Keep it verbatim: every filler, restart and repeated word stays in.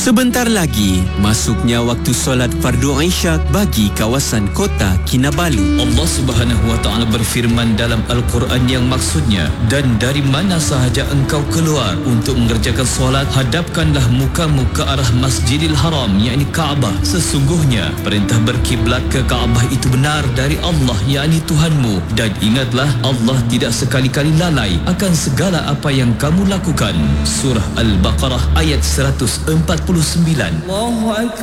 Sebentar lagi, masuknya waktu solat fardu Isyak bagi kawasan kota Kinabalu. Allah Subhanahu wa taala berfirman dalam Al-Quran yang maksudnya, dan dari mana sahaja engkau keluar untuk mengerjakan solat, hadapkanlah mukamu ke arah Masjidil Haram, yakni Kaabah. Sesungguhnya perintah berkiblat ke Kaabah itu benar dari Allah, yakni Tuhanmu, dan ingatlah Allah tidak sekali-kali lalai akan segala apa yang kamu lakukan. Surah Al-Baqarah ayat seratus empat puluh sembilan. Allahu Akbar.